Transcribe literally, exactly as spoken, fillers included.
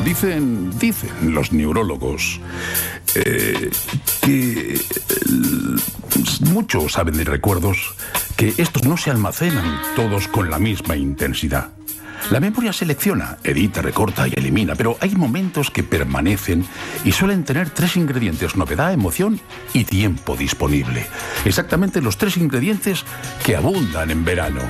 Dicen, dicen los neurólogos eh, que eh, muchos saben de recuerdos que estos no se almacenan todos con la misma intensidad. La memoria selecciona, edita, recorta y elimina, pero hay momentos que permanecen y suelen tener tres ingredientes: novedad, emoción y tiempo disponible. Exactamente los tres ingredientes que abundan en verano.